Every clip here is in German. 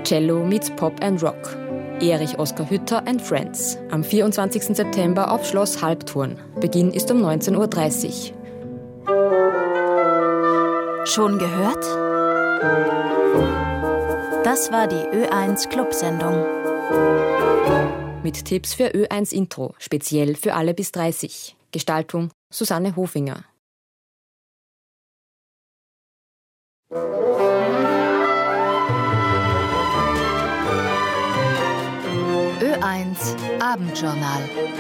Cello meets Pop and Rock. Erich Oskar Hütter and Friends. Am 24. September auf Schloss Halbturn. Beginn ist um 19.30 Uhr. Schon gehört? Das war die Ö1 Clubsendung. Mit Tipps für Ö1 Intro, speziell für alle bis 30. Gestaltung Susanne Hofinger. Ö1 Abendjournal.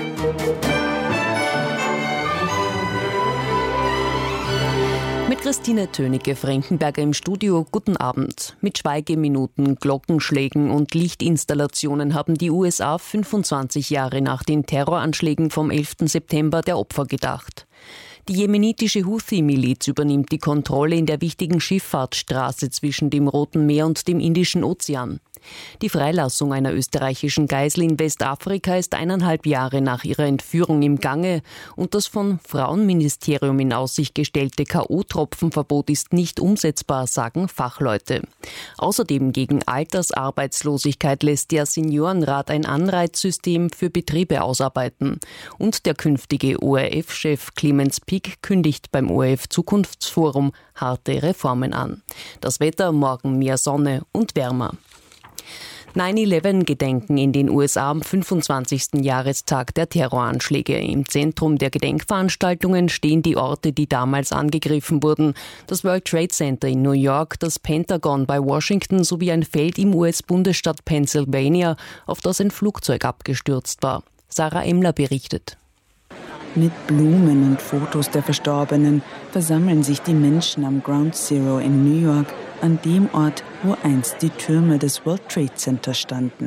Mit Christine Tönicke-Frankenberger im Studio. Guten Abend. Mit Schweigeminuten, Glockenschlägen und Lichtinstallationen haben die USA 25 Jahre nach den Terroranschlägen vom 11. September der Opfer gedacht. Die jemenitische Houthi-Miliz übernimmt die Kontrolle in der wichtigen Schifffahrtsstraße zwischen dem Roten Meer und dem Indischen Ozean. Die Freilassung einer österreichischen Geisel in Westafrika ist 1,5 Jahre nach ihrer Entführung im Gange und das von Frauenministerium in Aussicht gestellte K.O.-Tropfenverbot ist nicht umsetzbar, sagen Fachleute. Außerdem gegen Altersarbeitslosigkeit lässt der Seniorenrat ein Anreizsystem für Betriebe ausarbeiten. Und der künftige ORF-Chef Clemens Pick kündigt beim ORF-Zukunftsforum harte Reformen an. Das Wetter morgen mehr Sonne und wärmer. 9/11-Gedenken in den USA am 25. Jahrestag der Terroranschläge. Im Zentrum der Gedenkveranstaltungen stehen die Orte, die damals angegriffen wurden. Das World Trade Center in New York, das Pentagon bei Washington sowie ein Feld im US-Bundesstaat Pennsylvania, auf das ein Flugzeug abgestürzt war. Sarah Emler berichtet. Mit Blumen und Fotos der Verstorbenen versammeln sich die Menschen am Ground Zero in New York, an dem Ort, wo einst die Türme des World Trade Center standen.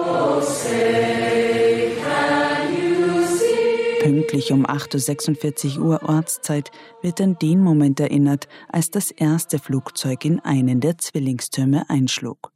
Pünktlich um 8.46 Uhr Ortszeit wird an den Moment erinnert, als das erste Flugzeug in einen der Zwillingstürme einschlug.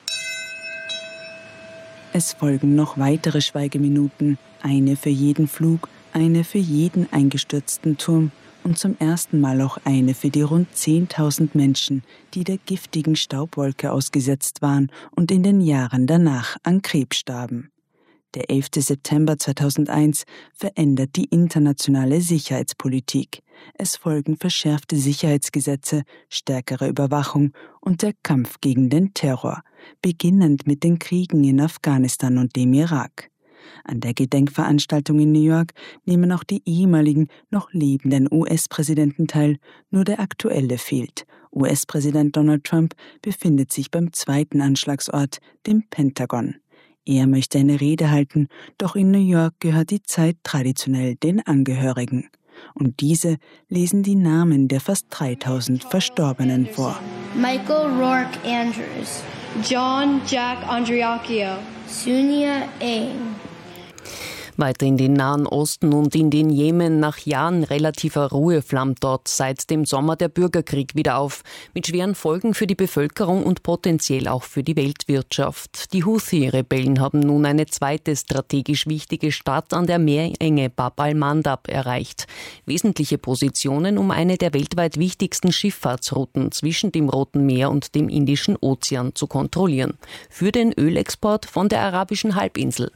Es folgen noch weitere Schweigeminuten, eine für jeden Flug, eine für jeden eingestürzten Turm und zum ersten Mal auch eine für die rund 10.000 Menschen, die der giftigen Staubwolke ausgesetzt waren und in den Jahren danach an Krebs starben. Der 11. September 2001 verändert die internationale Sicherheitspolitik. Es folgen verschärfte Sicherheitsgesetze, stärkere Überwachung und der Kampf gegen den Terror, beginnend mit den Kriegen in Afghanistan und dem Irak. An der Gedenkveranstaltung in New York nehmen auch die ehemaligen, noch lebenden US-Präsidenten teil, nur der aktuelle fehlt. US-Präsident Donald Trump befindet sich beim zweiten Anschlagsort, dem Pentagon. Er möchte eine Rede halten, doch in New York gehört die Zeit traditionell den Angehörigen. Und diese lesen die Namen der fast 3.000 Verstorbenen vor. Michael Rourke Andrews, John Jack Andriacchio, Sunia Aang. Weiter in den Nahen Osten und in den Jemen. Nach Jahren relativer Ruhe flammt dort seit dem Sommer der Bürgerkrieg wieder auf, mit schweren Folgen für die Bevölkerung und potenziell auch für die Weltwirtschaft. Die Houthi-Rebellen haben nun eine zweite strategisch wichtige Stadt an der Meerenge Bab al-Mandab erreicht. Wesentliche Positionen, um eine der weltweit wichtigsten Schifffahrtsrouten zwischen dem Roten Meer und dem Indischen Ozean zu kontrollieren. Für den Ölexport von der arabischen Halbinsel.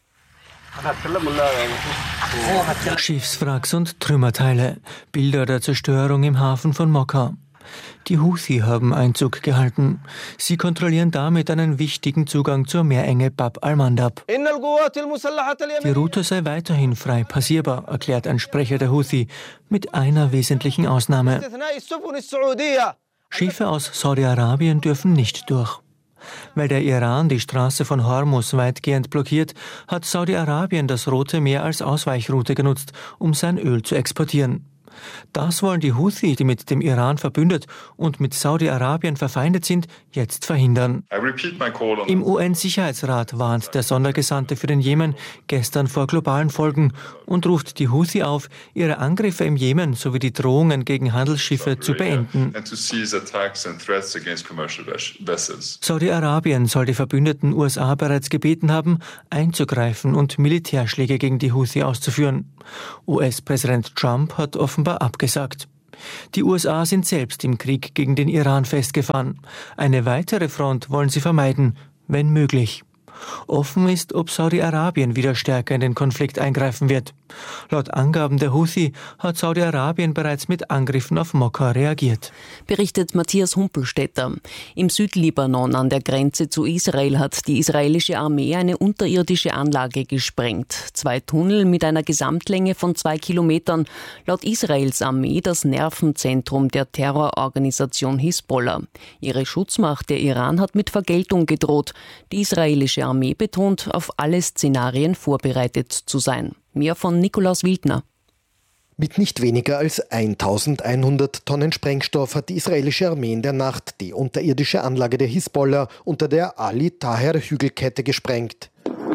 Schiffswracks und Trümmerteile, Bilder der Zerstörung im Hafen von Mokka. Die Houthi haben Einzug gehalten. Sie kontrollieren damit einen wichtigen Zugang zur Meerenge Bab al-Mandab. Die Route sei weiterhin frei passierbar, erklärt ein Sprecher der Houthi, mit einer wesentlichen Ausnahme. Schiffe aus Saudi-Arabien dürfen nicht durch. Weil der Iran die Straße von Hormuz weitgehend blockiert, hat Saudi-Arabien das Rote Meer als Ausweichroute genutzt, um sein Öl zu exportieren. Das wollen die Houthi, die mit dem Iran verbündet und mit Saudi-Arabien verfeindet sind, jetzt verhindern. Im UN-Sicherheitsrat warnt der Sondergesandte für den Jemen gestern vor globalen Folgen und ruft die Houthi auf, ihre Angriffe im Jemen sowie die Drohungen gegen Handelsschiffe zu beenden. Saudi-Arabien soll die verbündeten USA bereits gebeten haben, einzugreifen und Militärschläge gegen die Houthi auszuführen. US-Präsident Trump hat offenbar abgesagt. Die USA sind selbst im Krieg gegen den Iran festgefahren. Eine weitere Front wollen sie vermeiden, wenn möglich. Offen ist, ob Saudi-Arabien wieder stärker in den Konflikt eingreifen wird. Laut Angaben der Houthi hat Saudi-Arabien bereits mit Angriffen auf Mokka reagiert. Berichtet Matthias Humpelstädter. Im Südlibanon an der Grenze zu Israel hat die israelische Armee eine unterirdische Anlage gesprengt. 2 Tunnel mit einer Gesamtlänge von 2 Kilometern. Laut Israels Armee das Nervenzentrum der Terrororganisation Hisbollah. Ihre Schutzmacht, der Iran, hat mit Vergeltung gedroht. Die israelische Armee betont, auf alle Szenarien vorbereitet zu sein. Mehr von Nikolaus Wildner. Mit nicht weniger als 1100 Tonnen Sprengstoff hat die israelische Armee in der Nacht die unterirdische Anlage der Hisbollah unter der Ali-Taher-Hügelkette gesprengt.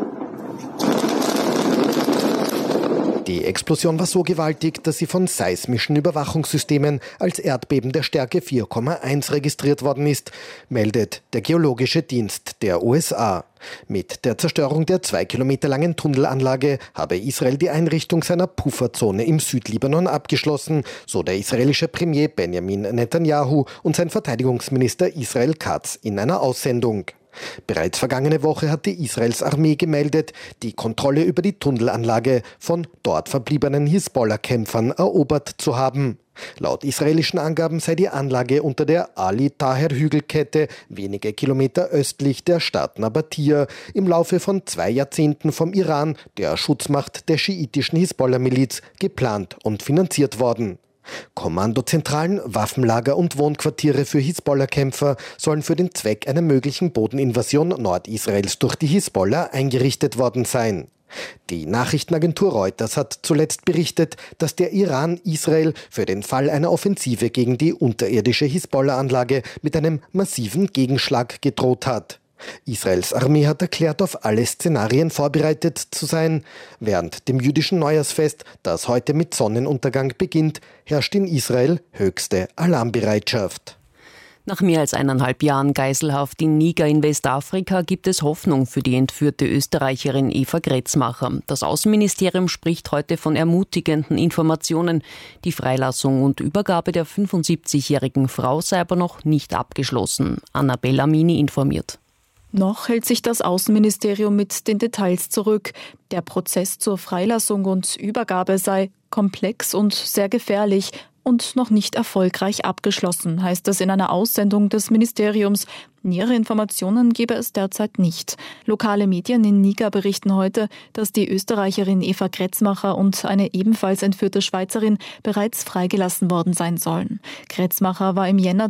Die Explosion war so gewaltig, dass sie von seismischen Überwachungssystemen als Erdbeben der Stärke 4,1 registriert worden ist, meldet der Geologische Dienst der USA. Mit der Zerstörung der 2 Kilometer langen Tunnelanlage habe Israel die Einrichtung seiner Pufferzone im Südlibanon abgeschlossen, so der israelische Premier Benjamin Netanyahu und sein Verteidigungsminister Israel Katz in einer Aussendung. Bereits vergangene Woche hatte Israels Armee gemeldet, die Kontrolle über die Tunnelanlage von dort verbliebenen Hisbollah-Kämpfern erobert zu haben. Laut israelischen Angaben sei die Anlage unter der Ali-Taher-Hügelkette wenige Kilometer östlich der Stadt Nabatia im Laufe von 2 Jahrzehnten vom Iran, der Schutzmacht der schiitischen Hisbollah-Miliz, geplant und finanziert worden. Kommandozentralen, Waffenlager und Wohnquartiere für Hisbollah-Kämpfer sollen für den Zweck einer möglichen Bodeninvasion Nordisraels durch die Hisbollah eingerichtet worden sein. Die Nachrichtenagentur Reuters hat zuletzt berichtet, dass der Iran Israel für den Fall einer Offensive gegen die unterirdische Hisbollah-Anlage mit einem massiven Gegenschlag gedroht hat. Israels Armee hat erklärt, auf alle Szenarien vorbereitet zu sein. Während dem jüdischen Neujahrsfest, das heute mit Sonnenuntergang beginnt, herrscht in Israel höchste Alarmbereitschaft. Nach mehr als 1,5 Jahren Geiselhaft in Niger in Westafrika gibt es Hoffnung für die entführte Österreicherin Eva Kretzmacher. Das Außenministerium spricht heute von ermutigenden Informationen. Die Freilassung und Übergabe der 75-jährigen Frau sei aber noch nicht abgeschlossen. Annabella Mini informiert. Noch hält sich das Außenministerium mit den Details zurück. Der Prozess zur Freilassung und Übergabe sei komplex und sehr gefährlich und noch nicht erfolgreich abgeschlossen, heißt es in einer Aussendung des Ministeriums. Nähere Informationen gebe es derzeit nicht. Lokale Medien in Niger berichten heute, dass die Österreicherin Eva Kretzmacher und eine ebenfalls entführte Schweizerin bereits freigelassen worden sein sollen. Kretzmacher war im Jänner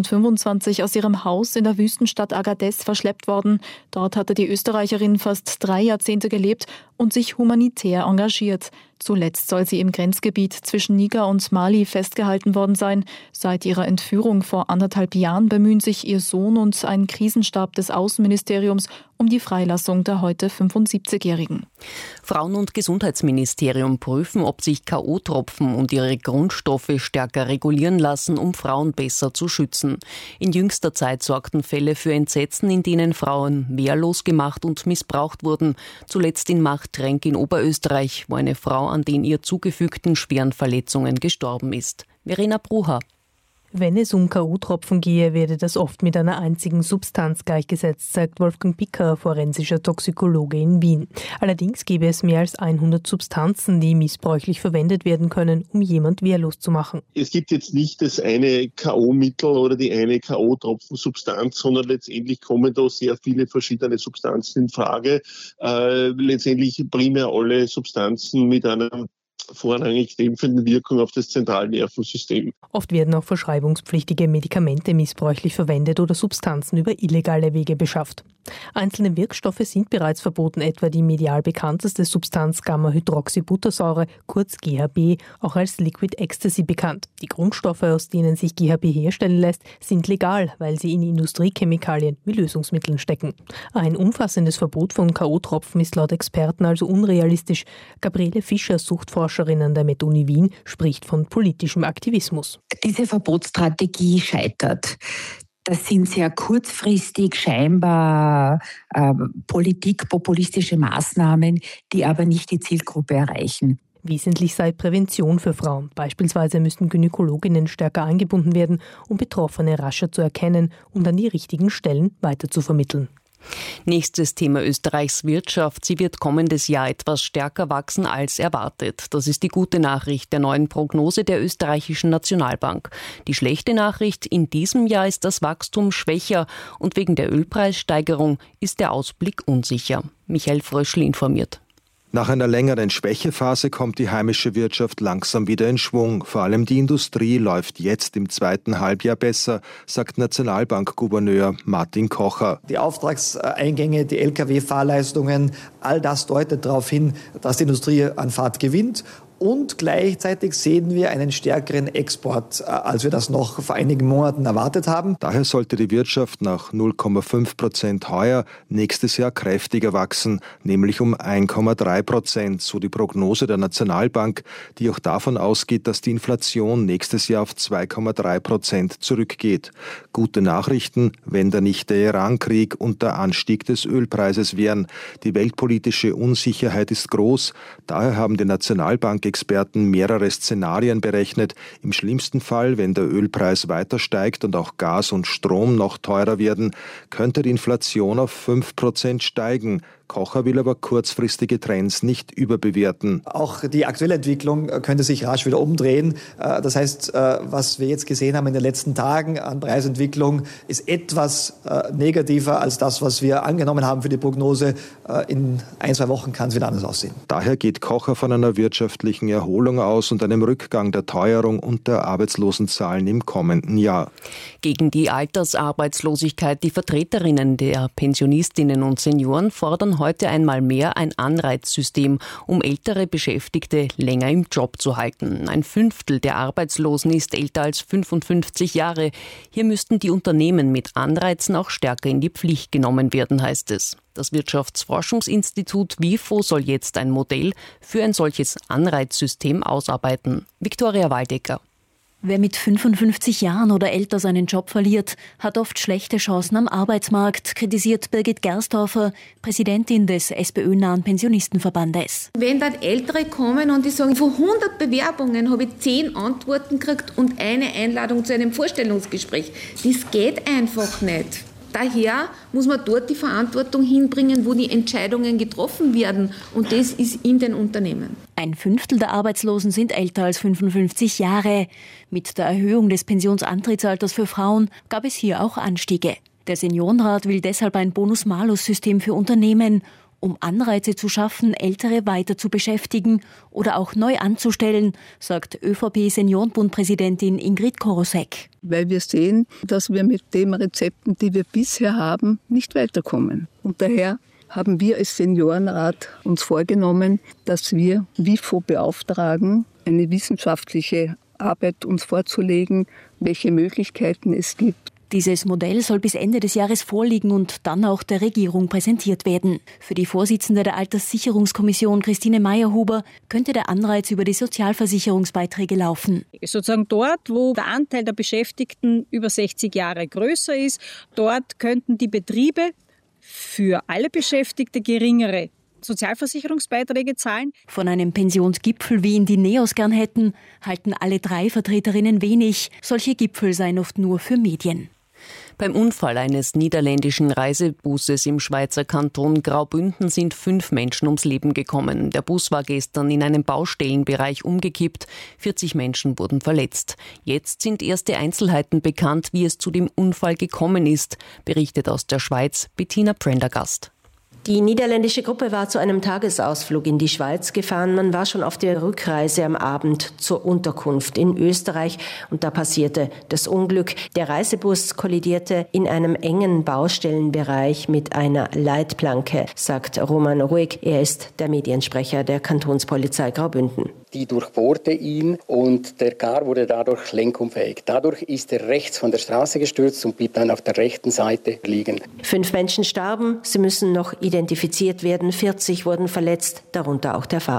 2025 aus ihrem Haus in der Wüstenstadt Agadez verschleppt worden. Dort hatte die Österreicherin fast 3 Jahrzehnte gelebt und sich humanitär engagiert. Zuletzt soll sie im Grenzgebiet zwischen Niger und Mali festgehalten worden sein. Seit ihrer Entführung vor 1,5 Jahren bemühen sich ihr Sohn und ein Krisenstab des Außenministeriums um die Freilassung der heute 75-Jährigen. Frauen- und Gesundheitsministerium prüfen, ob sich K.O.-Tropfen und ihre Grundstoffe stärker regulieren lassen, um Frauen besser zu schützen. In jüngster Zeit sorgten Fälle für Entsetzen, in denen Frauen wehrlos gemacht und missbraucht wurden. Zuletzt in Machtrenk in Oberösterreich, wo eine Frau an den ihr zugefügten schweren Verletzungen gestorben ist. Verena Brucher. Wenn es um K.O.-Tropfen gehe, werde das oft mit einer einzigen Substanz gleichgesetzt, sagt Wolfgang Picker, forensischer Toxikologe in Wien. Allerdings gäbe es mehr als 100 Substanzen, die missbräuchlich verwendet werden können, um jemand wehrlos zu machen. Es gibt jetzt nicht das eine K.O.-Mittel oder die eine K.O.-Tropfensubstanz, sondern letztendlich kommen da sehr viele verschiedene Substanzen in Frage. Letztendlich primär alle Substanzen mit einer vorrangig dämpfende Wirkung auf das Zentralnervensystem. Oft werden auch verschreibungspflichtige Medikamente missbräuchlich verwendet oder Substanzen über illegale Wege beschafft. Einzelne Wirkstoffe sind bereits verboten, etwa die medial bekannteste Substanz Gamma-Hydroxybuttersäure, kurz GHB, auch als Liquid Ecstasy bekannt. Die Grundstoffe, aus denen sich GHB herstellen lässt, sind legal, weil sie in Industriechemikalien wie Lösungsmitteln stecken. Ein umfassendes Verbot von K.O.-Tropfen ist laut Experten also unrealistisch. Gabriele Fischer, Suchtforscherin an der MedUni Wien, spricht von politischem Aktivismus. Diese Verbotsstrategie scheitert. Das sind sehr kurzfristig scheinbar politikpopulistische Maßnahmen, die aber nicht die Zielgruppe erreichen. Wesentlich sei Prävention für Frauen. Beispielsweise müssten Gynäkologinnen stärker eingebunden werden, um Betroffene rascher zu erkennen und an die richtigen Stellen weiterzuvermitteln. Nächstes Thema: Österreichs Wirtschaft. Sie wird kommendes Jahr etwas stärker wachsen als erwartet. Das ist die gute Nachricht der neuen Prognose der österreichischen Nationalbank. Die schlechte Nachricht: in diesem Jahr ist das Wachstum schwächer und wegen der Ölpreissteigerung ist der Ausblick unsicher. Michael Fröschl informiert. Nach einer längeren Schwächephase kommt die heimische Wirtschaft langsam wieder in Schwung. Vor allem die Industrie läuft jetzt im zweiten Halbjahr besser, sagt Nationalbankgouverneur Martin Kocher. Die Auftragseingänge, die Lkw-Fahrleistungen, all das deutet darauf hin, dass die Industrie an Fahrt gewinnt. Und gleichzeitig sehen wir einen stärkeren Export, als wir das noch vor einigen Monaten erwartet haben. Daher sollte die Wirtschaft nach 0,5% heuer nächstes Jahr kräftiger wachsen, nämlich um 1,3%, so die Prognose der Nationalbank, die auch davon ausgeht, dass die Inflation nächstes Jahr auf 2,3% zurückgeht. Gute Nachrichten, wenn da nicht der Irankrieg und der Anstieg des Ölpreises wären. Die weltpolitische Unsicherheit ist groß, daher haben die Nationalbank Experten mehrere Szenarien berechnet. Im schlimmsten Fall, wenn der Ölpreis weiter steigt und auch Gas und Strom noch teurer werden, könnte die Inflation auf 5% steigen. Kocher will aber kurzfristige Trends nicht überbewerten. Auch die aktuelle Entwicklung könnte sich rasch wieder umdrehen. Das heißt, was wir jetzt gesehen haben in den letzten Tagen an Preisentwicklung, ist etwas negativer als das, was wir angenommen haben für die Prognose. In 1-2 Wochen kann es wieder anders aussehen. Daher geht Kocher von einer wirtschaftlichen Erholung aus und einem Rückgang der Teuerung und der Arbeitslosenzahlen im kommenden Jahr. Gegen die Altersarbeitslosigkeit, die Vertreterinnen der Pensionistinnen und Senioren fordern heute einmal mehr ein Anreizsystem, um ältere Beschäftigte länger im Job zu halten. 1/5 der Arbeitslosen ist älter als 55 Jahre. Hier müssten die Unternehmen mit Anreizen auch stärker in die Pflicht genommen werden, heißt es. Das Wirtschaftsforschungsinstitut WIFO soll jetzt ein Modell für ein solches Anreizsystem ausarbeiten. Viktoria Waldecker. Wer mit 55 Jahren oder älter seinen Job verliert, hat oft schlechte Chancen am Arbeitsmarkt, kritisiert Birgit Gerstorfer, Präsidentin des SPÖ-nahen Pensionistenverbandes. Wenn dann Ältere kommen und die sagen, von 100 Bewerbungen habe ich 10 Antworten gekriegt und eine Einladung zu einem Vorstellungsgespräch. Das geht einfach nicht. Daher muss man dort die Verantwortung hinbringen, wo die Entscheidungen getroffen werden. Und das ist in den Unternehmen. 1/5 der Arbeitslosen sind älter als 55 Jahre. Mit der Erhöhung des Pensionsantrittsalters für Frauen gab es hier auch Anstiege. Der Seniorenrat will deshalb ein Bonus-Malus-System für Unternehmen, um Anreize zu schaffen, Ältere weiter zu beschäftigen oder auch neu anzustellen, sagt ÖVP-Seniorenbund-Präsidentin Ingrid Korosek. Weil wir sehen, dass wir mit den Rezepten, die wir bisher haben, nicht weiterkommen. Und daher haben wir als Seniorenrat uns vorgenommen, dass wir WIFO beauftragen, eine wissenschaftliche Arbeit uns vorzulegen, welche Möglichkeiten es gibt. Dieses Modell soll bis Ende des Jahres vorliegen und dann auch der Regierung präsentiert werden. Für die Vorsitzende der Alterssicherungskommission, Christine Meyerhuber, könnte der Anreiz über die Sozialversicherungsbeiträge laufen. Sozusagen dort, wo der Anteil der Beschäftigten über 60 Jahre größer ist, dort könnten die Betriebe für alle Beschäftigte geringere Sozialversicherungsbeiträge zahlen. Von einem Pensionsgipfel, wie ihn die NEOS gern hätten, halten alle 3 Vertreterinnen wenig. Solche Gipfel seien oft nur für Medien. Beim Unfall eines niederländischen Reisebusses im Schweizer Kanton Graubünden sind 5 Menschen ums Leben gekommen. Der Bus war gestern in einem Baustellenbereich umgekippt. 40 Menschen wurden verletzt. Jetzt sind erste Einzelheiten bekannt, wie es zu dem Unfall gekommen ist, berichtet aus der Schweiz Bettina Prendergast. Die niederländische Gruppe war zu einem Tagesausflug in die Schweiz gefahren. Man war schon auf der Rückreise am Abend zur Unterkunft in Österreich und da passierte das Unglück. Der Reisebus kollidierte in einem engen Baustellenbereich mit einer Leitplanke, sagt Roman Ruhig. Er ist der Mediensprecher der Kantonspolizei Graubünden. Die durchbohrte ihn und der Car wurde dadurch lenkunfähig. Dadurch ist er rechts von der Straße gestürzt und blieb dann auf der rechten Seite liegen. 5 Menschen starben, sie müssen noch identifiziert werden, 40 wurden verletzt, darunter auch der Fahrer.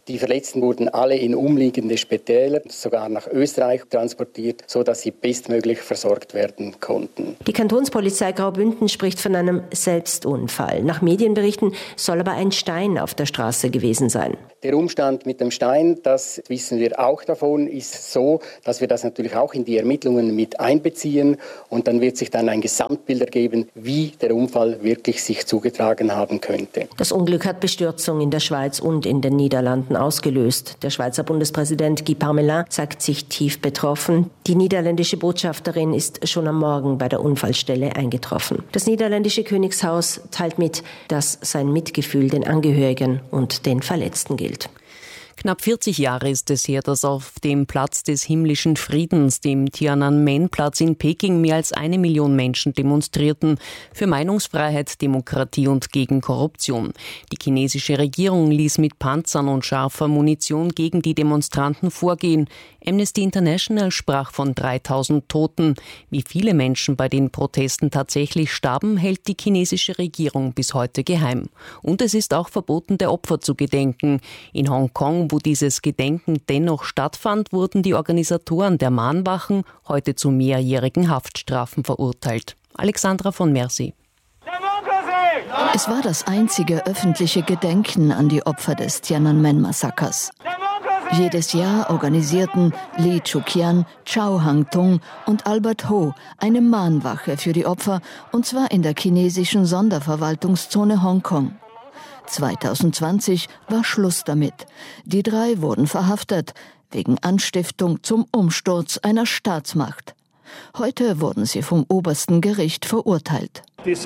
Die Verletzten wurden alle in umliegende Spitäler, sogar nach Österreich transportiert, sodass sie bestmöglich versorgt werden konnten. Die Kantonspolizei Graubünden spricht von einem Selbstunfall. Nach Medienberichten soll aber ein Stein auf der Straße gewesen sein. Der Umstand mit dem Stein, das wissen wir auch davon, ist so, dass wir das natürlich auch in die Ermittlungen mit einbeziehen und dann wird sich dann ein Gesamtbild ergeben, wie der Unfall wirklich sich zugetragen haben könnte. Das Unglück hat Bestürzung in der Schweiz und in den Niederlanden ausgelöst. Der Schweizer Bundespräsident Guy Parmelin sagt sich tief betroffen. Die niederländische Botschafterin ist schon am Morgen bei der Unfallstelle eingetroffen. Das niederländische Königshaus teilt mit, dass sein Mitgefühl den Angehörigen und den Verletzten gilt. Knapp 40 Jahre ist es her, dass auf dem Platz des himmlischen Friedens, dem Tiananmen-Platz in Peking, mehr als 1 Million Menschen demonstrierten für Meinungsfreiheit, Demokratie und gegen Korruption. Die chinesische Regierung ließ mit Panzern und scharfer Munition gegen die Demonstranten vorgehen. Amnesty International sprach von 3000 Toten. Wie viele Menschen bei den Protesten tatsächlich starben, hält die chinesische Regierung bis heute geheim. Und es ist auch verboten, der Opfer zu gedenken. In Hongkong, wo dieses Gedenken dennoch stattfand, wurden die Organisatoren der Mahnwachen heute zu mehrjährigen Haftstrafen verurteilt. Alexandra von Mercy. Es war das einzige öffentliche Gedenken an die Opfer des Tiananmen-Massakers. Jedes Jahr organisierten Li Chuqian, Zhao Hangtung und Albert Ho eine Mahnwache für die Opfer, und zwar in der chinesischen Sonderverwaltungszone Hongkong. 2020 war Schluss damit. Die 3 wurden verhaftet, wegen Anstiftung zum Umsturz einer Staatsmacht. Heute wurden sie vom obersten Gericht verurteilt.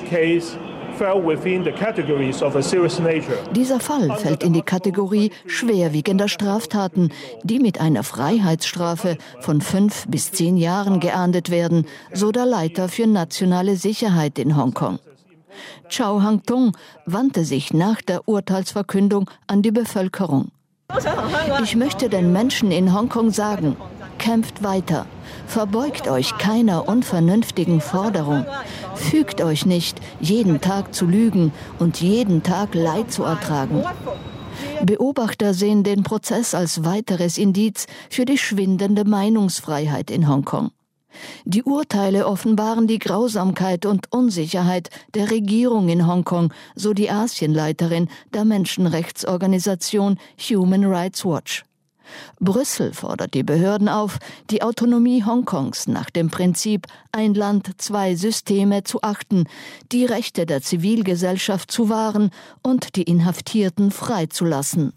Dieser Fall fällt in die Kategorie schwerwiegender Straftaten, die mit einer Freiheitsstrafe von 5 bis 10 Jahren geahndet werden, so der Leiter für nationale Sicherheit in Hongkong. Zhao Hangtung wandte sich nach der Urteilsverkündung an die Bevölkerung. Ich möchte den Menschen in Hongkong sagen, kämpft weiter, verbeugt euch keiner unvernünftigen Forderung, fügt euch nicht, jeden Tag zu lügen und jeden Tag Leid zu ertragen. Beobachter sehen den Prozess als weiteres Indiz für die schwindende Meinungsfreiheit in Hongkong. Die Urteile offenbaren die Grausamkeit und Unsicherheit der Regierung in Hongkong, so die Asienleiterin der Menschenrechtsorganisation Human Rights Watch. Brüssel fordert die Behörden auf, die Autonomie Hongkongs nach dem Prinzip ein Land, 2 Systeme zu achten, die Rechte der Zivilgesellschaft zu wahren und die Inhaftierten freizulassen.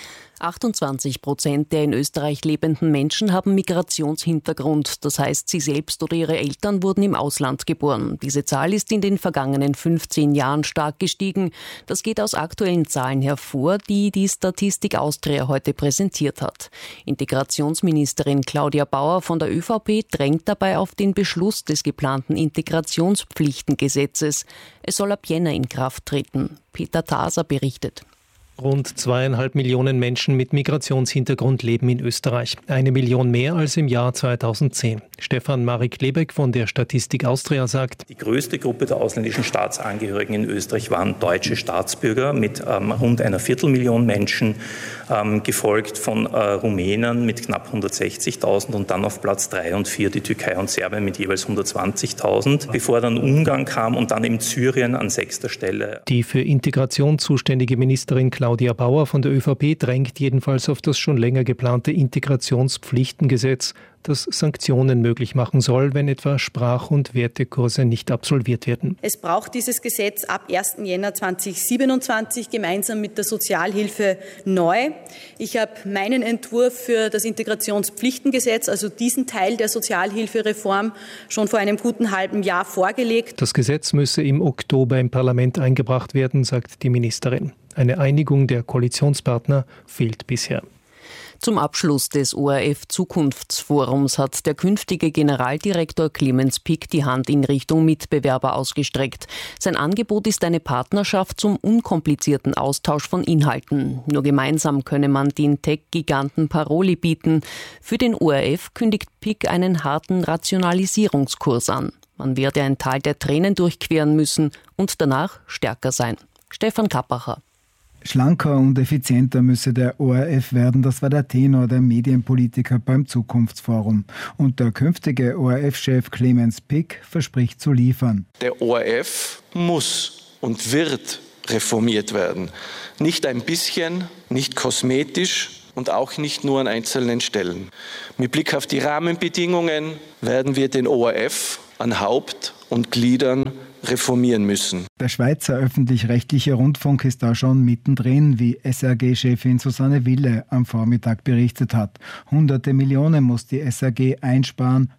28% der in Österreich lebenden Menschen haben Migrationshintergrund. Das heißt, sie selbst oder ihre Eltern wurden im Ausland geboren. Diese Zahl ist in den vergangenen 15 Jahren stark gestiegen. Das geht aus aktuellen Zahlen hervor, die die Statistik Austria heute präsentiert hat. Integrationsministerin Claudia Bauer von der ÖVP drängt dabei auf den Beschluss des geplanten Integrationspflichtengesetzes. Es soll ab Jänner in Kraft treten. Peter Taser berichtet. Rund 2,5 Millionen Menschen mit Migrationshintergrund leben in Österreich. 1 Million mehr als im Jahr 2010. Stefan Marek-Lebeck von der Statistik Austria sagt: Die größte Gruppe der ausländischen Staatsangehörigen in Österreich waren deutsche Staatsbürger mit rund 250.000 Menschen, gefolgt von Rumänen mit knapp 160.000 und dann auf Platz 3 und 4 die Türkei und Serbien mit jeweils 120.000, bevor dann Ungarn kam und dann eben Syrien an 6. Stelle. Die für Integration zuständige Ministerin Claudia Bauer von der ÖVP drängt jedenfalls auf das schon länger geplante Integrationspflichtengesetz, das Sanktionen möglich machen soll, wenn etwa Sprach- und Wertekurse nicht absolviert werden. Es braucht dieses Gesetz ab 1. Jänner 2027 gemeinsam mit der Sozialhilfe neu. Ich habe meinen Entwurf für das Integrationspflichtengesetz, also diesen Teil der Sozialhilfereform, schon vor einem guten halben Jahr vorgelegt. Das Gesetz müsse im Oktober im Parlament eingebracht werden, sagt die Ministerin. Eine Einigung der Koalitionspartner fehlt bisher. Zum Abschluss des ORF-Zukunftsforums hat der künftige Generaldirektor Clemens Pick die Hand in Richtung Mitbewerber ausgestreckt. Sein Angebot ist eine Partnerschaft zum unkomplizierten Austausch von Inhalten. Nur gemeinsam könne man den Tech-Giganten Paroli bieten. Für den ORF kündigt Pick einen harten Rationalisierungskurs an. Man werde ein Tal der Tränen durchqueren müssen und danach stärker sein. Stefan Kappacher. Schlanker und effizienter müsse der ORF werden, das war der Tenor der Medienpolitiker beim Zukunftsforum. Und der künftige ORF-Chef Clemens Pick verspricht zu liefern. Der ORF muss und wird reformiert werden. Nicht ein bisschen, nicht kosmetisch und auch nicht nur an einzelnen Stellen. Mit Blick auf die Rahmenbedingungen werden wir den ORF an Haupt und Gliedern reformieren müssen. Der Schweizer öffentlich-rechtliche Rundfunk ist da schon mittendrin, wie SRG-Chefin Susanne Wille am Vormittag berichtet hat. Hunderte Millionen muss die SRG einsparen,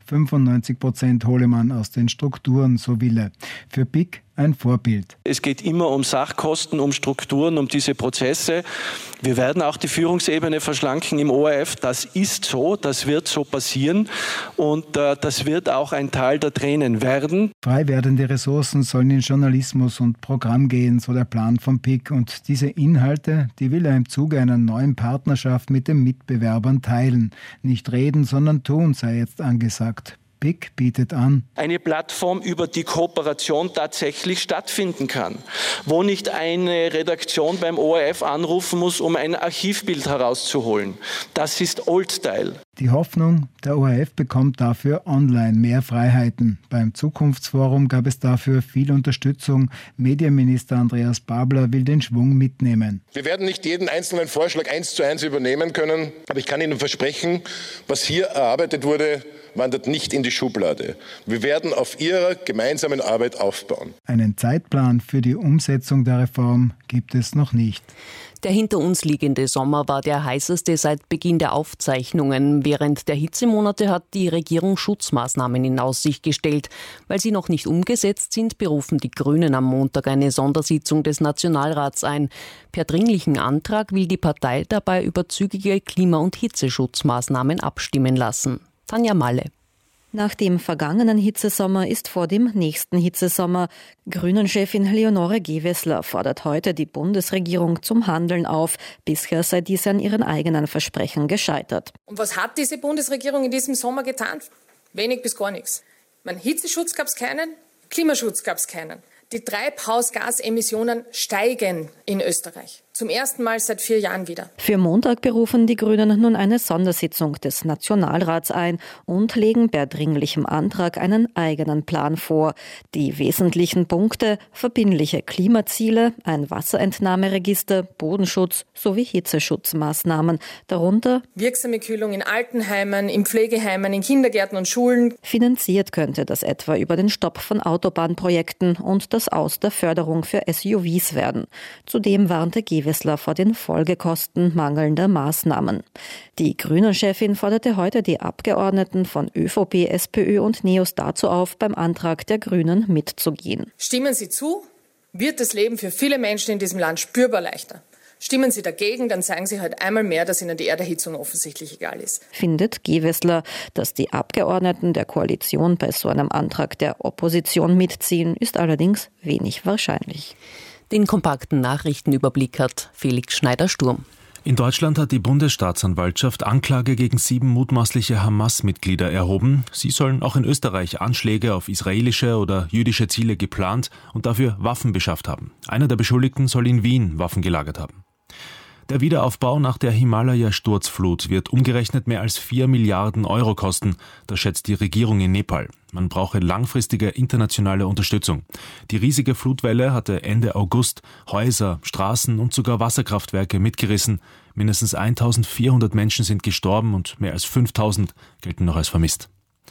95% hole man aus den Strukturen, so Wille. Für Pick ein Vorbild. Es geht immer um Sachkosten, um Strukturen, um diese Prozesse. Wir werden auch die Führungsebene verschlanken im ORF. Das ist so, das wird so passieren und das wird auch ein Teil der Tränen werden. Frei werdende Ressourcen sollen in Journalismus und Programm gehen, so der Plan von Pick. Und diese Inhalte, die will er im Zuge einer neuen Partnerschaft mit den Mitbewerbern teilen. Nicht reden, sondern tun sei jetzt angesagt. Pick bietet an. Eine Plattform, über die Kooperation tatsächlich stattfinden kann, wo nicht eine Redaktion beim ORF anrufen muss, um ein Archivbild herauszuholen. Das ist Old-Style. Die Hoffnung, der ORF bekommt dafür online mehr Freiheiten. Beim Zukunftsforum gab es dafür viel Unterstützung. Medienminister Andreas Babler will den Schwung mitnehmen. Wir werden nicht jeden einzelnen Vorschlag 1:1 übernehmen können, aber ich kann Ihnen versprechen, was hier erarbeitet wurde, wandert nicht in die Schublade. Wir werden auf Ihrer gemeinsamen Arbeit aufbauen. Einen Zeitplan für die Umsetzung der Reform gibt es noch nicht. Der hinter uns liegende Sommer war der heißeste seit Beginn der Aufzeichnungen. Während der Hitzemonate hat die Regierung Schutzmaßnahmen in Aussicht gestellt. Weil sie noch nicht umgesetzt sind, berufen die Grünen am Montag eine Sondersitzung des Nationalrats ein. Per dringlichen Antrag will die Partei dabei über zügige Klima- und Hitzeschutzmaßnahmen abstimmen lassen. Tanja Malle. Nach dem vergangenen Hitzesommer ist vor dem nächsten Hitzesommer. Grünen-Chefin Leonore Gewessler fordert heute die Bundesregierung zum Handeln auf. Bisher sei dies an ihren eigenen Versprechen gescheitert. Und was hat diese Bundesregierung in diesem Sommer getan? Wenig bis gar nichts. Hitzeschutz gab es keinen, Klimaschutz gab es keinen. Die Treibhausgasemissionen steigen in Österreich. Zum ersten Mal seit 4 Jahren wieder. Für Montag berufen die Grünen nun eine Sondersitzung des Nationalrats ein und legen per dringlichem Antrag einen eigenen Plan vor. Die wesentlichen Punkte: verbindliche Klimaziele, ein Wasserentnahmeregister, Bodenschutz sowie Hitzeschutzmaßnahmen. Darunter wirksame Kühlung in Altenheimen, in Pflegeheimen, in Kindergärten und Schulen. Finanziert könnte das etwa über den Stopp von Autobahnprojekten und das Aus der Förderung für SUVs werden. Zudem warnte Gewessler vor den Folgekosten mangelnder Maßnahmen. Die Grünen-Chefin forderte heute die Abgeordneten von ÖVP, SPÖ und NEOS dazu auf, beim Antrag der Grünen mitzugehen. Stimmen Sie zu, wird das Leben für viele Menschen in diesem Land spürbar leichter. Stimmen Sie dagegen, dann sagen Sie halt einmal mehr, dass Ihnen die Erderhitzung offensichtlich egal ist. Findet Gewessler, dass die Abgeordneten der Koalition bei so einem Antrag der Opposition mitziehen, ist allerdings wenig wahrscheinlich. Den kompakten Nachrichtenüberblick hat Felix Schneider-Sturm. In Deutschland hat die Bundesstaatsanwaltschaft Anklage gegen 7 mutmaßliche Hamas-Mitglieder erhoben. Sie sollen auch in Österreich Anschläge auf israelische oder jüdische Ziele geplant und dafür Waffen beschafft haben. Einer der Beschuldigten soll in Wien Waffen gelagert haben. Der Wiederaufbau nach der Himalaya-Sturzflut wird umgerechnet mehr als 4 Milliarden Euro kosten. Das schätzt die Regierung in Nepal. Man brauche langfristige internationale Unterstützung. Die riesige Flutwelle hatte Ende August Häuser, Straßen und sogar Wasserkraftwerke mitgerissen. Mindestens 1400 Menschen sind gestorben und mehr als 5000 gelten noch als vermisst.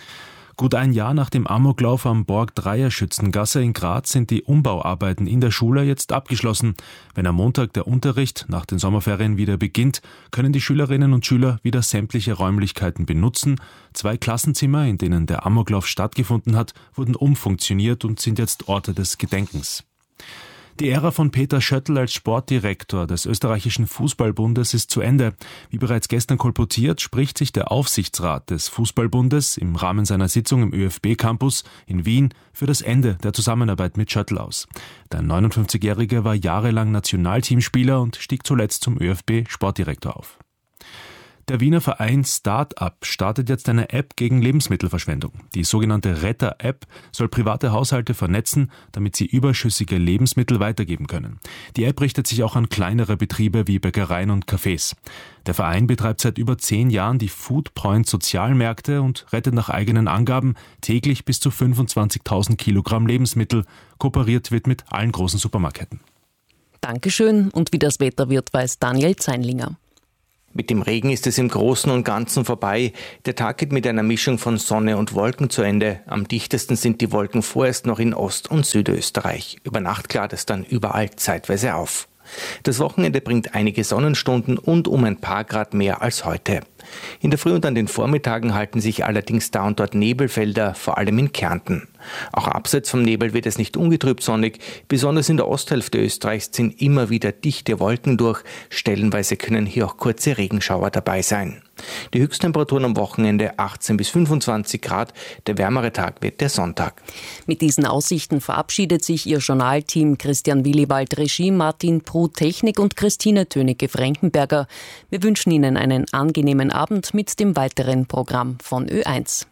Gut ein Jahr nach dem Amoklauf am Borg-Dreier-Schützengasse in Graz sind die Umbauarbeiten in der Schule jetzt abgeschlossen. Wenn am Montag der Unterricht nach den Sommerferien wieder beginnt, können die Schülerinnen und Schüler wieder sämtliche Räumlichkeiten benutzen. 2 Klassenzimmer, in denen der Amoklauf stattgefunden hat, wurden umfunktioniert und sind jetzt Orte des Gedenkens. Die Ära von Peter Schöttl als Sportdirektor des österreichischen Fußballbundes ist zu Ende. Wie bereits gestern kolportiert, spricht sich der Aufsichtsrat des Fußballbundes im Rahmen seiner Sitzung im ÖFB-Campus in Wien für das Ende der Zusammenarbeit mit Schöttl aus. Der 59-Jährige war jahrelang Nationalteamspieler und stieg zuletzt zum ÖFB-Sportdirektor auf. Der Wiener Verein Start-up startet jetzt eine App gegen Lebensmittelverschwendung. Die sogenannte Retter-App soll private Haushalte vernetzen, damit sie überschüssige Lebensmittel weitergeben können. Die App richtet sich auch an kleinere Betriebe wie Bäckereien und Cafés. Der Verein betreibt seit über 10 Jahren die Foodpoint Sozialmärkte und rettet nach eigenen Angaben täglich bis zu 25.000 Kilogramm Lebensmittel. Kooperiert wird mit allen großen Supermarktketten. Dankeschön. Und wie das Wetter wird, weiß Daniel Zeinlinger. Mit dem Regen ist es im Großen und Ganzen vorbei. Der Tag geht mit einer Mischung von Sonne und Wolken zu Ende. Am dichtesten sind die Wolken vorerst noch in Ost- und Südösterreich. Über Nacht klart es dann überall zeitweise auf. Das Wochenende bringt einige Sonnenstunden und um ein paar Grad mehr als heute. In der Früh und an den Vormittagen halten sich allerdings da und dort Nebelfelder, vor allem in Kärnten. Auch abseits vom Nebel wird es nicht ungetrübt sonnig. Besonders in der Osthälfte Österreichs ziehen immer wieder dichte Wolken durch. Stellenweise können hier auch kurze Regenschauer dabei sein. Die Höchsttemperaturen am Wochenende 18 bis 25 Grad. Der wärmere Tag wird der Sonntag. Mit diesen Aussichten verabschiedet sich Ihr Journalteam. Christian Willibald Regie, Martin Pruh Technik und Christine Tönecke-Frankenberger. Wir wünschen Ihnen einen angenehmen Abend mit dem weiteren Programm von Ö1.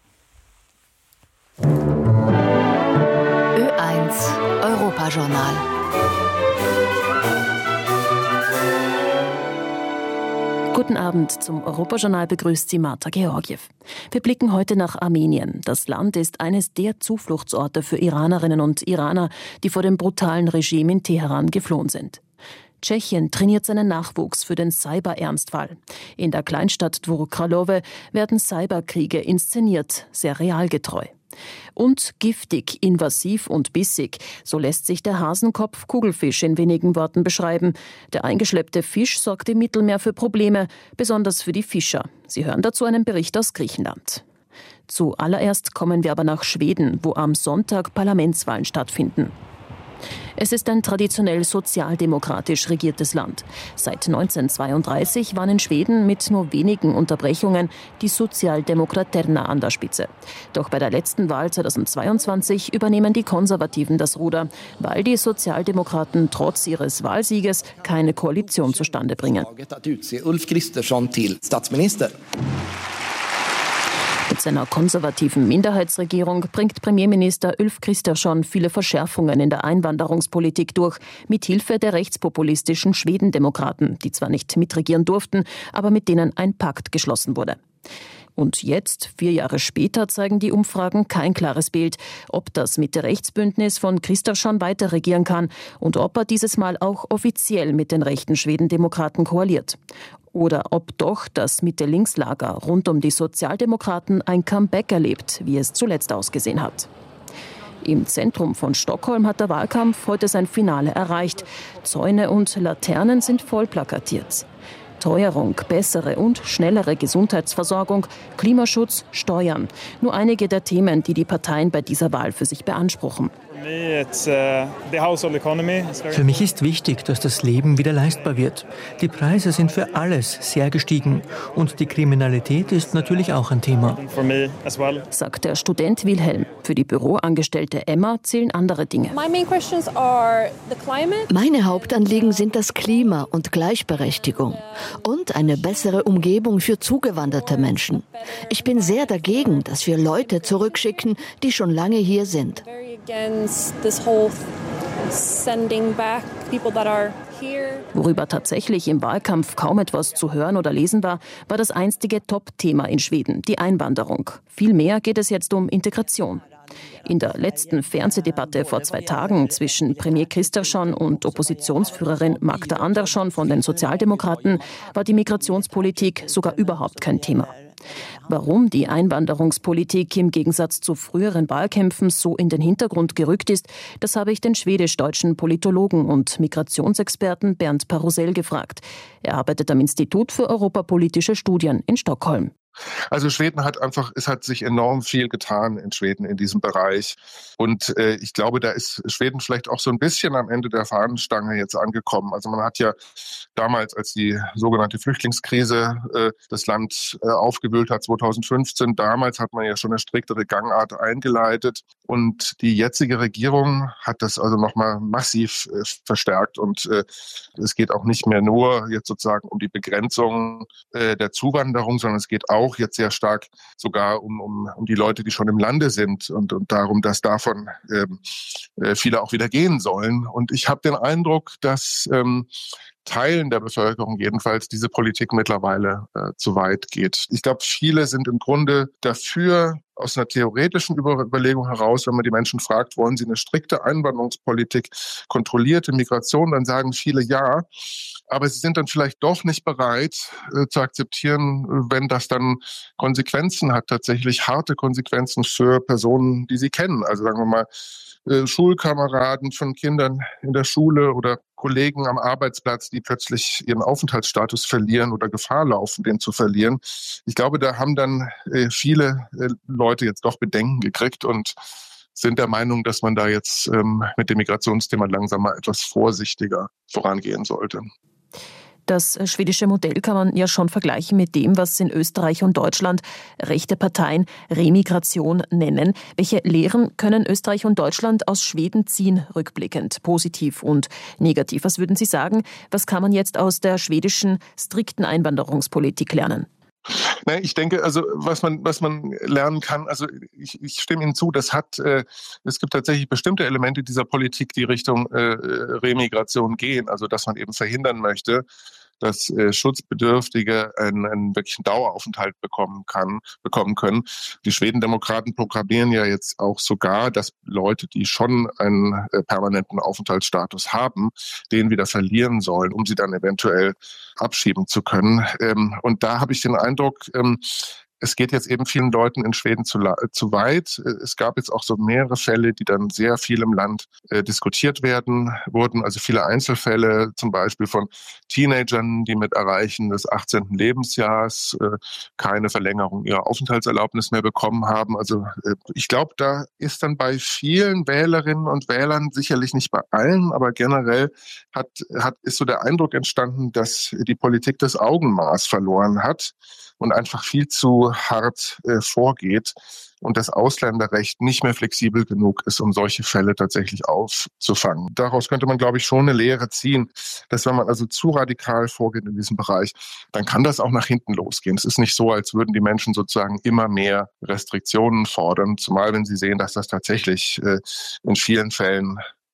Ö1 Europajournal. Guten Abend, zum Europajournal begrüßt Sie Marta Georgiew. Wir blicken heute nach Armenien. Das Land ist eines der Zufluchtsorte für Iranerinnen und Iraner, die vor dem brutalen Regime in Teheran geflohen sind. Tschechien trainiert seinen Nachwuchs für den Cyber-Ernstfall. In der Kleinstadt Dvor Kralove werden Cyberkriege inszeniert, sehr realgetreu. Und giftig, invasiv und bissig, so lässt sich der Hasenkopf-Kugelfisch in wenigen Worten beschreiben. Der eingeschleppte Fisch sorgt im Mittelmeer für Probleme, besonders für die Fischer. Sie hören dazu einen Bericht aus Griechenland. Zuallererst kommen wir aber nach Schweden, wo am Sonntag Parlamentswahlen stattfinden. Es ist ein traditionell sozialdemokratisch regiertes Land. Seit 1932 waren in Schweden mit nur wenigen Unterbrechungen die Socialdemokraterna an der Spitze. Doch bei der letzten Wahl 2022 übernehmen die Konservativen das Ruder, weil die Sozialdemokraten trotz ihres Wahlsieges keine Koalition zustande bringen. Ulf Kristersson till statsminister. Mit seiner konservativen Minderheitsregierung bringt Premierminister Ulf Kristersson viele Verschärfungen in der Einwanderungspolitik durch, mit Hilfe der rechtspopulistischen Schwedendemokraten, die zwar nicht mitregieren durften, aber mit denen ein Pakt geschlossen wurde. Und jetzt, 4 Jahre später, zeigen die Umfragen kein klares Bild, ob das Mitte-Rechts-Bündnis von Kristersson weiter regieren kann und ob er dieses Mal auch offiziell mit den rechten Schwedendemokraten koaliert. Oder ob doch das Mitte-Links-Lager rund um die Sozialdemokraten ein Comeback erlebt, wie es zuletzt ausgesehen hat. Im Zentrum von Stockholm hat der Wahlkampf heute sein Finale erreicht. Zäune und Laternen sind voll plakatiert. Teuerung, bessere und schnellere Gesundheitsversorgung, Klimaschutz, Steuern. Nur einige der Themen, die die Parteien bei dieser Wahl für sich beanspruchen. Für mich ist wichtig, dass das Leben wieder leistbar wird. Die Preise sind für alles sehr gestiegen und die Kriminalität ist natürlich auch ein Thema. Sagt der Student Wilhelm. Für die Büroangestellte Emma zählen andere Dinge. Meine Hauptanliegen sind das Klima und Gleichberechtigung und eine bessere Umgebung für zugewanderte Menschen. Ich bin sehr dagegen, dass wir Leute zurückschicken, die schon lange hier sind. Worüber tatsächlich im Wahlkampf kaum etwas zu hören oder lesen war, war das einstige Top-Thema in Schweden, die Einwanderung. Vielmehr geht es jetzt um Integration. In der letzten Fernsehdebatte vor 2 Tagen zwischen Premier Kristersson und Oppositionsführerin Magda Andersson von den Sozialdemokraten war die Migrationspolitik sogar überhaupt kein Thema. Warum die Einwanderungspolitik im Gegensatz zu früheren Wahlkämpfen so in den Hintergrund gerückt ist, das habe ich den schwedisch-deutschen Politologen und Migrationsexperten Bernd Parosell gefragt. Er arbeitet am Institut für europapolitische Studien in Stockholm. Also Schweden es hat sich enorm viel getan in Schweden in diesem Bereich. Und ich glaube, da ist Schweden vielleicht auch so ein bisschen am Ende der Fahnenstange jetzt angekommen. Also man hat ja damals, als die sogenannte Flüchtlingskrise das Land aufgewühlt hat, 2015, damals hat man ja schon eine striktere Gangart eingeleitet. Und die jetzige Regierung hat das also nochmal massiv verstärkt. Und es geht auch nicht mehr nur jetzt sozusagen um die Begrenzung der Zuwanderung, sondern es geht auch jetzt sehr stark sogar um die Leute, die schon im Lande sind und darum, dass davon viele auch wieder gehen sollen. Und ich habe den Eindruck, dass Teilen der Bevölkerung jedenfalls diese Politik mittlerweile zu weit geht. Ich glaube, viele sind im Grunde dafür, aus einer theoretischen Überlegung heraus, wenn man die Menschen fragt, wollen sie eine strikte Einwanderungspolitik, kontrollierte Migration, dann sagen viele ja. Aber sie sind dann vielleicht doch nicht bereit zu akzeptieren, wenn das dann Konsequenzen hat, tatsächlich harte Konsequenzen für Personen, die sie kennen. Also sagen wir mal, Schulkameraden von Kindern in der Schule oder Kollegen am Arbeitsplatz, die plötzlich ihren Aufenthaltsstatus verlieren oder Gefahr laufen, den zu verlieren. Ich glaube, da haben dann viele Leute jetzt doch Bedenken gekriegt und sind der Meinung, dass man da jetzt mit dem Migrationsthema langsam mal etwas vorsichtiger vorangehen sollte. Das schwedische Modell kann man ja schon vergleichen mit dem, was in Österreich und Deutschland rechte Parteien Remigration nennen. Welche Lehren können Österreich und Deutschland aus Schweden ziehen, rückblickend, positiv und negativ? Was würden Sie sagen, was kann man jetzt aus der schwedischen strikten Einwanderungspolitik lernen? Nein, ich denke, also was man lernen kann, also ich stimme Ihnen zu, es gibt tatsächlich bestimmte Elemente dieser Politik, die Richtung Remigration gehen, also dass man eben verhindern möchte, dass Schutzbedürftige einen wirklichen Daueraufenthalt bekommen können. Die Schwedendemokraten proklamieren ja jetzt auch sogar, dass Leute, die schon einen permanenten Aufenthaltsstatus haben, den wieder verlieren sollen, um sie dann eventuell abschieben zu können. Und da habe ich den Eindruck, es geht jetzt eben vielen Leuten in Schweden zu weit. Es gab jetzt auch so mehrere Fälle, die dann sehr viel im Land diskutiert wurden. Also viele Einzelfälle, zum Beispiel von Teenagern, die mit Erreichen des 18. Lebensjahres keine Verlängerung ihrer Aufenthaltserlaubnis mehr bekommen haben. Also ich glaube, da ist dann bei vielen Wählerinnen und Wählern, sicherlich nicht bei allen, aber generell ist so der Eindruck entstanden, dass die Politik das Augenmaß verloren hat und einfach viel zu hart vorgeht und das Ausländerrecht nicht mehr flexibel genug ist, um solche Fälle tatsächlich aufzufangen. Daraus könnte man, glaube ich, schon eine Lehre ziehen, dass wenn man also zu radikal vorgeht in diesem Bereich, dann kann das auch nach hinten losgehen. Es ist nicht so, als würden die Menschen sozusagen immer mehr Restriktionen fordern, zumal wenn sie sehen, dass das tatsächlich in vielen Fällen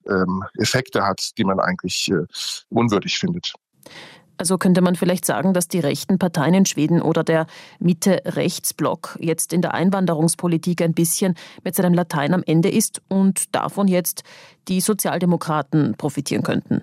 Effekte hat, die man eigentlich unwürdig findet. Also könnte man vielleicht sagen, dass die rechten Parteien in Schweden oder der Mitte-Rechts-Block jetzt in der Einwanderungspolitik ein bisschen mit seinem Latein am Ende ist und davon jetzt die Sozialdemokraten profitieren könnten?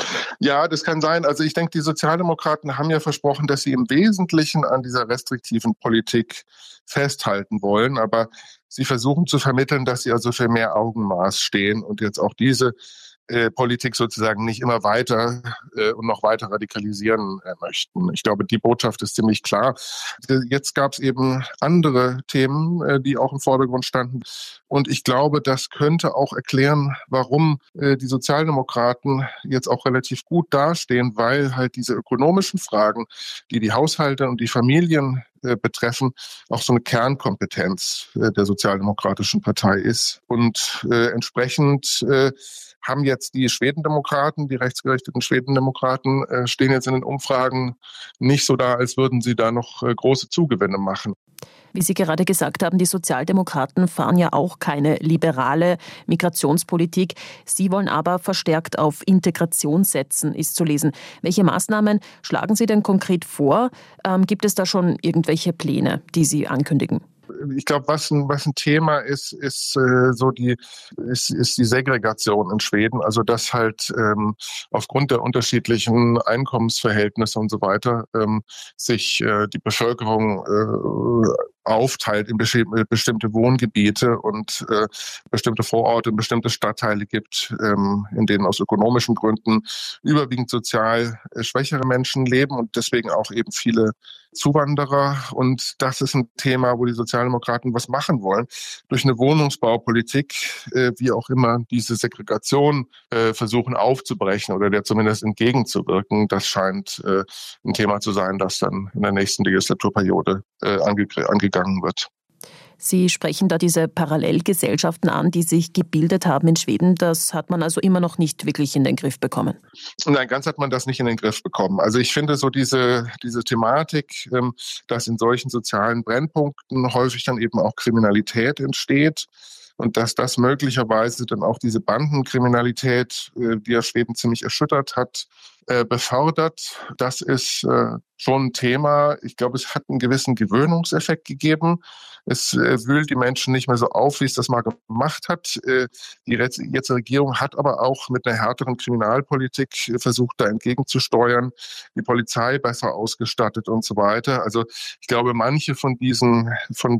Ja, das kann sein. Also ich denke, die Sozialdemokraten haben ja versprochen, dass sie im Wesentlichen an dieser restriktiven Politik festhalten wollen. Aber sie versuchen zu vermitteln, dass sie also für mehr Augenmaß stehen und jetzt auch diese Politik sozusagen nicht immer weiter und noch weiter radikalisieren möchten. Ich glaube, die Botschaft ist ziemlich klar. Jetzt gab es eben andere Themen, die auch im Vordergrund standen. Und ich glaube, das könnte auch erklären, warum die Sozialdemokraten jetzt auch relativ gut dastehen, weil halt diese ökonomischen Fragen, die die Haushalte und die Familien betreffen, auch so eine Kernkompetenz der Sozialdemokratischen Partei ist. Und entsprechend haben jetzt die Schwedendemokraten, die rechtsgerichteten Schwedendemokraten, stehen jetzt in den Umfragen nicht so da, als würden sie da noch große Zugewinne machen. Wie Sie gerade gesagt haben, die Sozialdemokraten fahren ja auch keine liberale Migrationspolitik. Sie wollen aber verstärkt auf Integration setzen, ist zu lesen. Welche Maßnahmen schlagen Sie denn konkret vor? Gibt es da schon irgendwelche Pläne, die Sie ankündigen? Ich glaube, was ein Thema ist die Segregation in Schweden. Also dass halt aufgrund der unterschiedlichen Einkommensverhältnisse und so weiter sich die Bevölkerung aufteilt in bestimmte Wohngebiete und bestimmte Vororte, bestimmte Stadtteile gibt, in denen aus ökonomischen Gründen überwiegend sozial schwächere Menschen leben und deswegen auch eben viele Zuwanderer. Und das ist ein Thema, wo die Sozialdemokraten was machen wollen. Durch eine Wohnungsbaupolitik, wie auch immer, diese Segregation versuchen aufzubrechen oder der zumindest entgegenzuwirken. Das scheint ein Thema zu sein, das dann in der nächsten Legislaturperiode angegangen wird. Sie sprechen da diese Parallelgesellschaften an, die sich gebildet haben in Schweden. Das hat man also immer noch nicht wirklich in den Griff bekommen. Nein, ganz hat man das nicht in den Griff bekommen. Also ich finde so diese Thematik, dass in solchen sozialen Brennpunkten häufig dann eben auch Kriminalität entsteht und dass das möglicherweise dann auch diese Bandenkriminalität, die ja Schweden ziemlich erschüttert hat, befördert. Das ist schon ein Thema. Ich glaube, es hat einen gewissen Gewöhnungseffekt gegeben. Es wühlt die Menschen nicht mehr so auf, wie es das mal gemacht hat. Die jetzige Regierung hat aber auch mit einer härteren Kriminalpolitik versucht, da entgegenzusteuern, die Polizei besser ausgestattet und so weiter. Also ich glaube, manche von diesen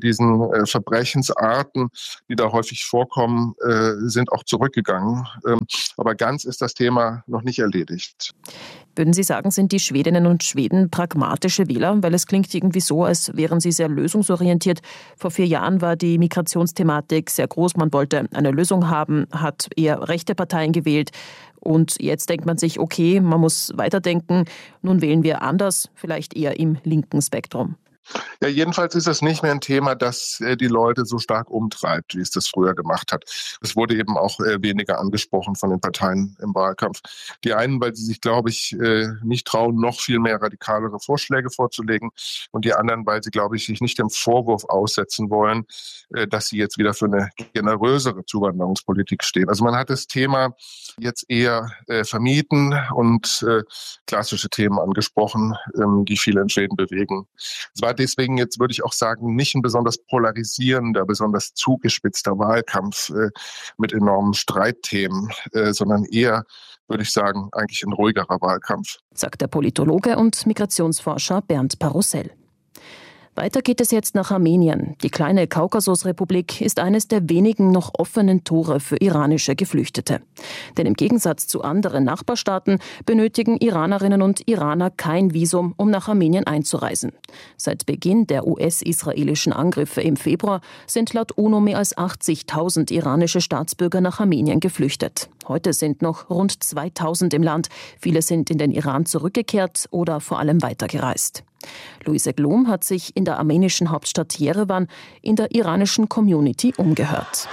Verbrechensarten, die da häufig vorkommen, sind auch zurückgegangen. Aber ganz ist das Thema noch nicht erledigt. Würden Sie sagen, sind die Schwedinnen und Schweden pragmatische Wähler? Weil es klingt irgendwie so, als wären sie sehr lösungsorientiert. Vor 4 Jahren war die Migrationsthematik sehr groß. Man wollte eine Lösung haben, hat eher rechte Parteien gewählt. Und jetzt denkt man sich, okay, man muss weiterdenken. Nun wählen wir anders, vielleicht eher im linken Spektrum. Ja, jedenfalls ist es nicht mehr ein Thema, das die Leute so stark umtreibt, wie es das früher gemacht hat. Es wurde eben auch weniger angesprochen von den Parteien im Wahlkampf. Die einen, weil sie sich, glaube ich, nicht trauen, noch viel mehr radikalere Vorschläge vorzulegen. Und die anderen, weil sie, glaube ich, sich nicht dem Vorwurf aussetzen wollen, dass sie jetzt wieder für eine generösere Zuwanderungspolitik stehen. Also man hat das Thema jetzt eher vermieden und klassische Themen angesprochen, die viele in Schweden bewegen. Es war deswegen jetzt, würde ich auch sagen, nicht ein besonders polarisierender, besonders zugespitzter Wahlkampf mit enormen Streitthemen, sondern eher, würde ich sagen, eigentlich ein ruhigerer Wahlkampf. Sagt der Politologe und Migrationsforscher Bernd Parussell. Weiter geht es jetzt nach Armenien. Die kleine Kaukasusrepublik ist eines der wenigen noch offenen Tore für iranische Geflüchtete. Denn im Gegensatz zu anderen Nachbarstaaten benötigen Iranerinnen und Iraner kein Visum, um nach Armenien einzureisen. Seit Beginn der US-israelischen Angriffe im Februar sind laut UNO mehr als 80.000 iranische Staatsbürger nach Armenien geflüchtet. Heute sind noch rund 2.000 im Land. Viele sind in den Iran zurückgekehrt oder vor allem weitergereist. Luise Glom hat sich in der armenischen Hauptstadt Jerewan in der iranischen Community umgehört.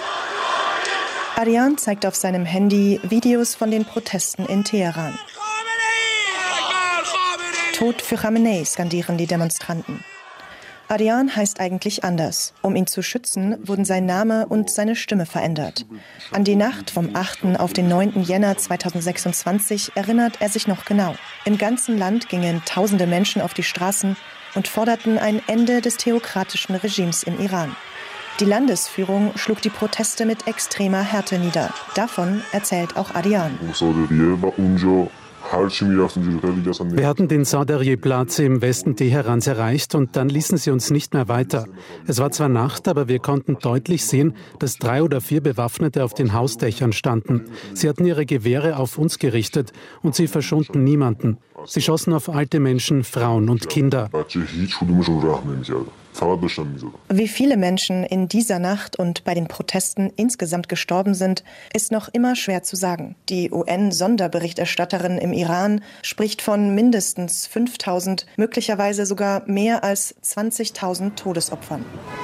Aryan zeigt auf seinem Handy Videos von den Protesten in Teheran. Tod für Khamenei, skandieren die Demonstranten. Aryan heißt eigentlich anders. Um ihn zu schützen, wurden sein Name und seine Stimme verändert. An die Nacht vom 8. auf den 9. Jänner 2026 erinnert er sich noch genau. Im ganzen Land gingen tausende Menschen auf die Straßen und forderten ein Ende des theokratischen Regimes im Iran. Die Landesführung schlug die Proteste mit extremer Härte nieder. Davon erzählt auch Aryan. Wir hatten den Sadarieh-Platz im Westen Teherans erreicht und dann ließen sie uns nicht mehr weiter. Es war zwar Nacht, aber wir konnten deutlich sehen, dass 3 oder 4 Bewaffnete auf den Hausdächern standen. Sie hatten ihre Gewehre auf uns gerichtet und sie verschonten niemanden. Sie schossen auf alte Menschen, Frauen und Kinder. Wie viele Menschen in dieser Nacht und bei den Protesten insgesamt gestorben sind, ist noch immer schwer zu sagen. Die UN-Sonderberichterstatterin im Iran spricht von mindestens 5.000, möglicherweise sogar mehr als 20.000 Todesopfern.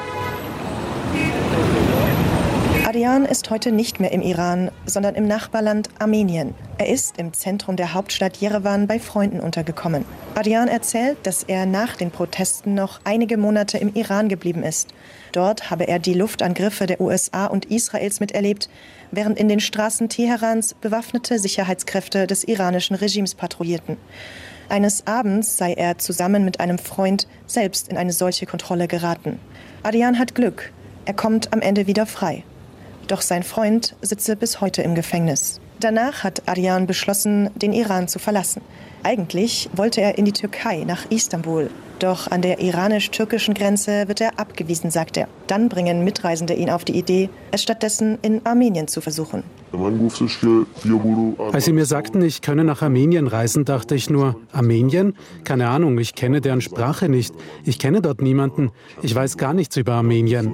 Aryan ist heute nicht mehr im Iran, sondern im Nachbarland Armenien. Er ist im Zentrum der Hauptstadt Jerewan bei Freunden untergekommen. Aryan erzählt, dass er nach den Protesten noch einige Monate im Iran geblieben ist. Dort habe er die Luftangriffe der USA und Israels miterlebt, während in den Straßen Teherans bewaffnete Sicherheitskräfte des iranischen Regimes patrouillierten. Eines Abends sei er zusammen mit einem Freund selbst in eine solche Kontrolle geraten. Aryan hat Glück. Er kommt am Ende wieder frei. Doch sein Freund sitze bis heute im Gefängnis. Danach hat Aryan beschlossen, den Iran zu verlassen. Eigentlich wollte er in die Türkei, nach Istanbul. Doch an der iranisch-türkischen Grenze wird er abgewiesen, sagt er. Dann bringen Mitreisende ihn auf die Idee, es stattdessen in Armenien zu versuchen. Als sie mir sagten, ich könne nach Armenien reisen, dachte ich nur, Armenien? Keine Ahnung, ich kenne deren Sprache nicht. Ich kenne dort niemanden. Ich weiß gar nichts über Armenien.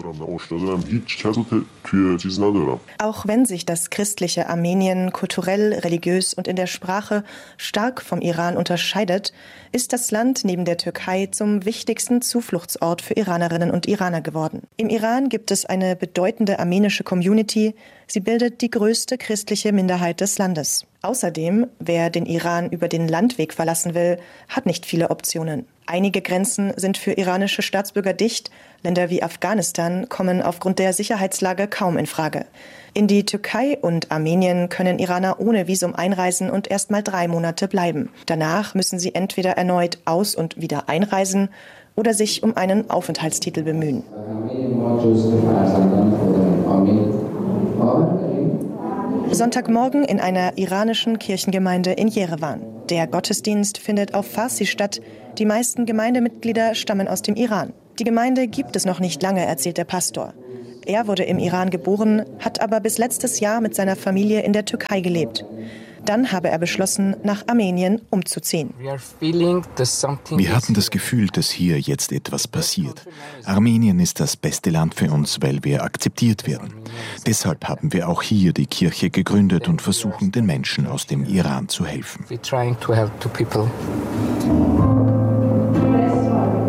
Auch wenn sich das christliche Armenien kulturell, religiös und in der Sprache stark vom Iran unterscheidet, ist das Land neben der Türkei zum wichtigsten Zufluchtsort für Iranerinnen und Iraner geworden. Im Iran gibt es eine bedeutende armenische Community. Sie bildet die größte christliche Minderheit des Landes. Außerdem, wer den Iran über den Landweg verlassen will, hat nicht viele Optionen. Einige Grenzen sind für iranische Staatsbürger dicht. Länder wie Afghanistan kommen aufgrund der Sicherheitslage kaum in Frage. In die Türkei und Armenien können Iraner ohne Visum einreisen und erst mal 3 Monate bleiben. Danach müssen sie entweder erneut aus- und wieder einreisen oder sich um einen Aufenthaltstitel bemühen. Sonntagmorgen in einer iranischen Kirchengemeinde in Jerewan. Der Gottesdienst findet auf Farsi statt. Die meisten Gemeindemitglieder stammen aus dem Iran. Die Gemeinde gibt es noch nicht lange, erzählt der Pastor. Er wurde im Iran geboren, hat aber bis letztes Jahr mit seiner Familie in der Türkei gelebt. Dann habe er beschlossen, nach Armenien umzuziehen. Wir hatten das Gefühl, dass hier jetzt etwas passiert. Armenien ist das beste Land für uns, weil wir akzeptiert werden. Deshalb haben wir auch hier die Kirche gegründet und versuchen, den Menschen aus dem Iran zu helfen.